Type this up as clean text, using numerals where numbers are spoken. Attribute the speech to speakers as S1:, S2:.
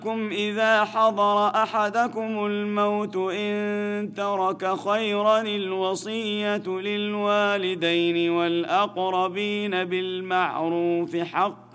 S1: إذا حضر أحدكم الموت إن ترك خيرا الوصية للوالدين والأقربين بالمعروف حقا